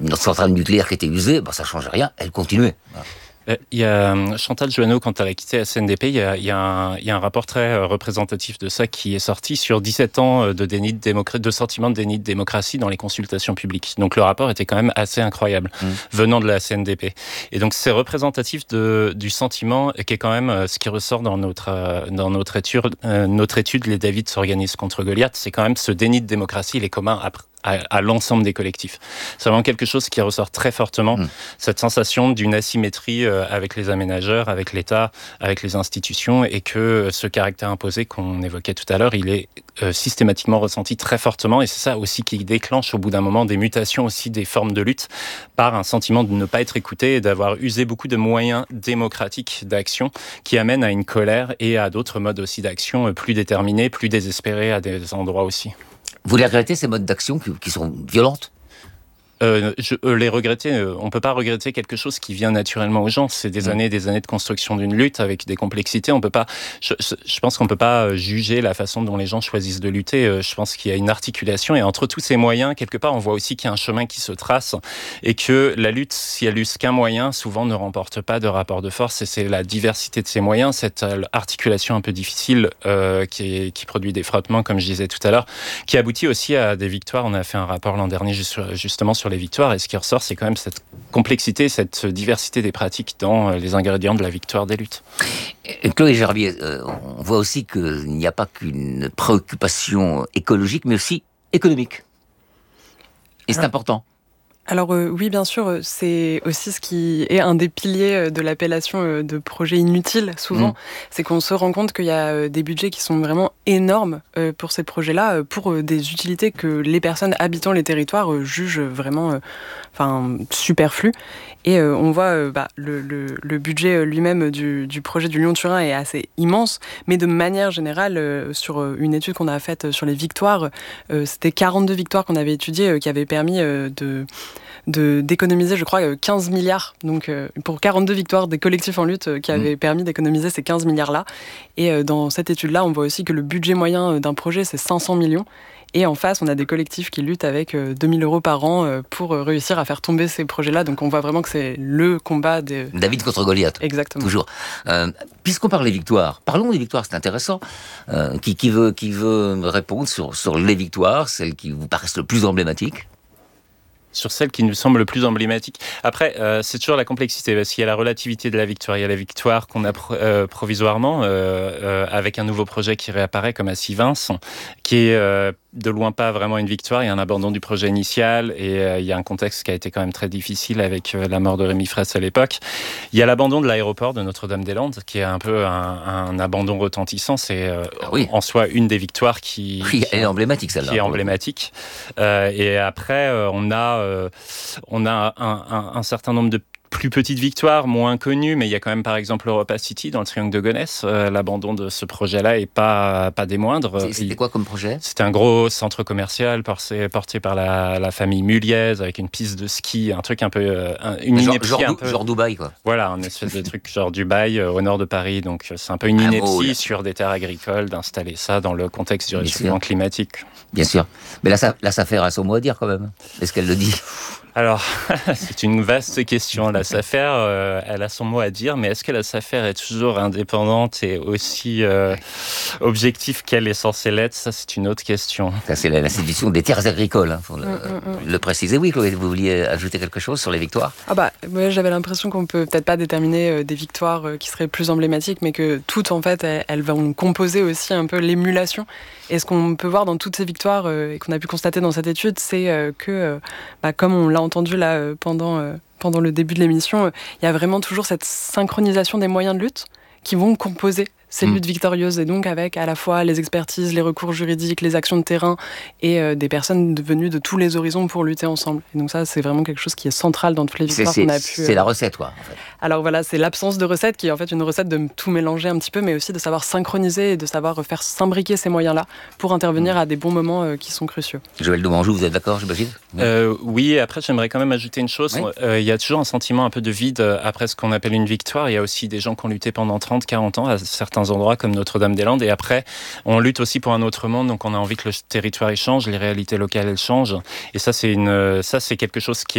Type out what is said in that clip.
une centrale nucléaire qui était usée, ça change rien, elle continuait. Voilà. Il y a Chantal Jouanneau, quand elle a quitté la CNDP, il y a un rapport très représentatif de ça qui est sorti sur 17 ans de sentiment de déni de démocratie dans les consultations publiques. Donc le rapport était quand même assez incroyable, venant de la CNDP. Et donc c'est représentatif du sentiment qui est quand même ce qui ressort dans notre étude, les David s'organisent contre Goliath, c'est quand même ce déni de démocratie, il est commun à l'ensemble des collectifs. C'est vraiment quelque chose qui ressort très fortement, cette sensation d'une asymétrie avec les aménageurs, avec l'État, avec les institutions, et que ce caractère imposé qu'on évoquait tout à l'heure, il est systématiquement ressenti très fortement, et c'est ça aussi qui déclenche au bout d'un moment des mutations aussi des formes de lutte, par un sentiment de ne pas être écouté et d'avoir usé beaucoup de moyens démocratiques d'action qui amènent à une colère et à d'autres modes aussi d'action plus déterminés, plus désespérés à des endroits aussi. Vous les regrettez, ces modes d'action qui sont violentes ? Les regretter, on peut pas regretter quelque chose qui vient naturellement aux gens. C'est des années et des années de construction d'une lutte avec des complexités. On peut pas, je pense qu'on peut pas juger la façon dont les gens choisissent de lutter. Je pense qu'il y a une articulation, et entre tous ces moyens, quelque part, on voit aussi qu'il y a un chemin qui se trace, et que la lutte, si elle use qu'un moyen, souvent ne remporte pas de rapport de force. Et c'est la diversité de ces moyens, cette articulation un peu difficile qui produit des frottements, comme je disais tout à l'heure, qui aboutit aussi à des victoires. On a fait un rapport l'an dernier justement sur les victoires, et ce qui ressort, c'est quand même cette complexité, cette diversité des pratiques dans les ingrédients de la victoire des luttes. Chloé Gerbier, on voit aussi qu'il n'y a pas qu'une préoccupation écologique, mais aussi économique. Et c'est important. Alors oui, bien sûr, c'est aussi ce qui est un des piliers de l'appellation de projet inutile, souvent. C'est qu'on se rend compte qu'il y a des budgets qui sont vraiment énormes pour ces projets-là, pour des utilités que les personnes habitant les territoires jugent vraiment superflues. Et on voit le budget lui-même du projet du Lyon-Turin est assez immense, mais de manière générale, sur une étude qu'on a faite sur les victoires, c'était 42 victoires qu'on avait étudiées qui avaient permis d'économiser, je crois, 15 milliards. Donc, pour 42 victoires des collectifs en lutte qui avaient permis d'économiser ces 15 milliards-là. Et dans cette étude-là, on voit aussi que le budget moyen d'un projet, c'est 500 millions. Et en face, on a des collectifs qui luttent avec 2000 euros par an pour réussir à faire tomber ces projets-là. Donc, on voit vraiment que c'est le combat des... David contre Goliath. Exactement. Toujours. Puisqu'on parle des victoires, parlons des victoires, c'est intéressant. Qui veut répondre sur les victoires, celles qui vous paraissent le plus emblématiques ? Sur celle qui nous semble le plus emblématique. Après, c'est toujours la complexité, parce qu'il y a la relativité de la victoire. Il y a la victoire qu'on a provisoirement, avec un nouveau projet qui réapparaît comme à Sivins, qui est de loin pas vraiment une victoire. Il y a un abandon du projet initial, et il y a un contexte qui a été quand même très difficile avec la mort de Rémi Fraisse à l'époque. Il y a l'abandon de l'aéroport de Notre-Dame-des-Landes, qui est un peu un abandon retentissant. C'est en soi une des victoires qui elle est emblématique, celle-là. Qui est emblématique. Et après, on a un certain nombre de plus petites victoires, moins connues, mais il y a quand même par exemple Europa City dans le triangle de Gonesse. L'abandon de ce projet-là est pas des moindres. C'était quoi comme projet ? C'était un gros centre commercial porté par la famille Muliez, avec une piste de ski, un truc un peu... genre Dubaï, quoi. Voilà, un espèce de truc genre Dubaï, au nord de Paris. Donc c'est un peu une ineptie sur des terres agricoles d'installer ça dans le contexte du réchauffement climatique. Bien sûr. Mais là, ça fait un son mot à dire quand même. Est-ce qu'elle le dit ? Alors, c'est une vaste question. La SAFER, elle a son mot à dire, mais est-ce que la SAFER est toujours indépendante et aussi objective qu'elle est censée l'être ? Ça, c'est une autre question. Ça, c'est l'institution des terres agricoles, faut le préciser. Oui, Chloé, vous vouliez ajouter quelque chose sur les victoires ? Moi, j'avais l'impression qu'on peut peut-être pas déterminer des victoires qui seraient plus emblématiques, mais que toutes, en fait, elles vont composer aussi un peu l'émulation. Et ce qu'on peut voir dans toutes ces victoires et qu'on a pu constater dans cette étude, c'est que, comme on l'a entendu là pendant le début de l'émission, il y a vraiment toujours cette synchronisation des moyens de lutte qui vont composer ces luttes victorieuses, et donc avec à la fois les expertises, les recours juridiques, les actions de terrain et des personnes venues de tous les horizons pour lutter ensemble. Et donc ça, c'est vraiment quelque chose qui est central dans toutes les victoires qu'on a pu... C'est la recette, quoi, en fait. Alors voilà, c'est l'absence de recette qui est en fait une recette de tout mélanger un petit peu, mais aussi de savoir synchroniser et de savoir faire s'imbriquer ces moyens-là pour intervenir à des bons moments qui sont cruciaux. Joël Domanjou, vous êtes d'accord, j'imagine ? Oui, après j'aimerais quand même ajouter une chose. Oui. Il y a toujours un sentiment un peu de vide après ce qu'on appelle une victoire. Il y a aussi des gens qui ont lutté pendant 30, 40 ans à certains endroits comme Notre-Dame-des-Landes, et après on lutte aussi pour un autre monde, donc on a envie que le territoire change, les réalités locales elles changent, et ça c'est quelque chose qui est